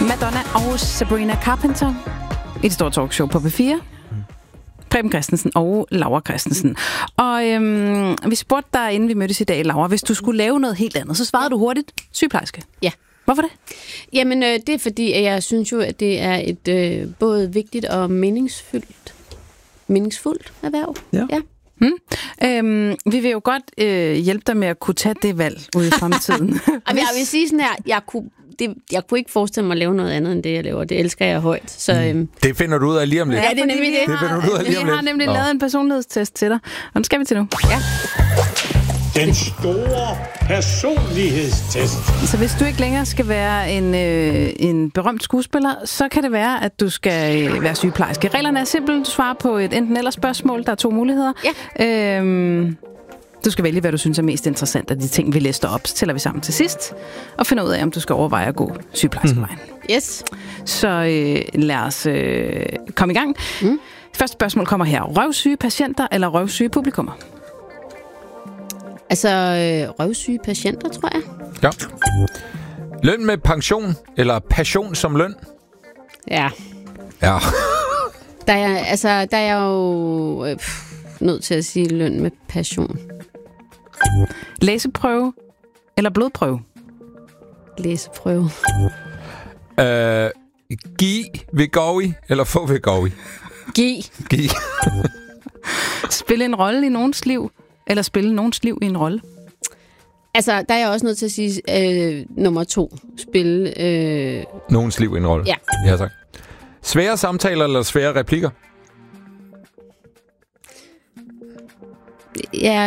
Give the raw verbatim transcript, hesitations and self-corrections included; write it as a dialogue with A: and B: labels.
A: Madonna og Sabrina Carpenter. Et stort talkshow på P fire. Preben Christensen og Laura Christensen. Og øhm, vi spurgte dig, inden vi mødtes i dag, Laura, hvis du skulle lave noget helt andet, så svarede du hurtigt sygeplejerske.
B: Ja.
A: Hvorfor det?
B: Jamen, øh, det er fordi, at jeg synes jo, at det er et øh, både vigtigt og meningsfyldt, meningsfuldt erhverv.
C: Ja.
B: ja.
A: Hmm. Øhm, vi vil jo godt øh, hjælpe dig med at kunne tage det valg ude i fremtiden.
B: Jamen, jeg vil sige sådan her, jeg kunne, det, jeg kunne ikke forestille mig at lave noget andet end det, jeg laver. Det elsker jeg højt. Så, øhm,
C: det finder du ud af lige om lidt.
B: Ja, det er nemlig det.
C: Det finder du ud af lige om
A: lidt. Vi har
C: lidt.
A: nemlig lavet en personlighedstest til dig. Og den skal vi til nu.
B: Ja.
D: Den store personlighedstest.
A: Så hvis du ikke længere skal være en, øh, en berømt skuespiller, så kan det være, at du skal øh, være sygeplejerske. Reglerne er simpelt. Du svarer på et enten eller spørgsmål. Der er to muligheder.
B: Ja.
A: Øhm, du skal vælge, hvad du synes er mest interessant af de ting, vi lister op. Så tæller vi sammen til sidst og finder ud af, om du skal overveje at gå sygeplejerskevejen.
B: Mm. Yes.
A: Så øh, lad os øh, komme i gang.
B: Mm.
A: Første spørgsmål kommer her. Røvsyge patienter eller røvsyge publikummer?
B: Altså, øh, røvsyge patienter, tror jeg.
C: Ja. Løn med pension, eller passion som løn?
B: Ja.
C: Ja.
B: Der er, altså, der er jeg jo øh, pff, nødt til at sige løn med passion.
A: Læseprøve eller blodprøve?
B: Læseprøve.
C: Øh, giv ved Gowie, eller få ved Gowie?
B: Giv.
C: Giv.
A: Spille en rolle i nogens liv, eller spille nogens liv i en rolle?
B: Altså, der er jeg også nødt til at sige øh, nummer to. Spille... Øh...
C: Nogens liv i en rolle?
B: Ja.
C: Ja, tak. Svære samtaler eller svære replikker?
B: Ja,